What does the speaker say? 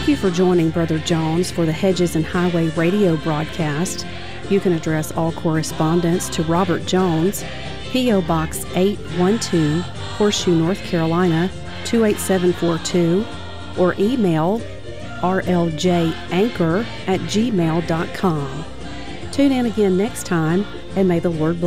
Thank you for joining Brother Jones for the Hedges and Highway radio broadcast. You can address all correspondence to Robert Jones, P.O. Box 812, Horseshoe, North Carolina, 28742, or email rljanchor@gmail.com. Tune in again next time, and may the Lord bless.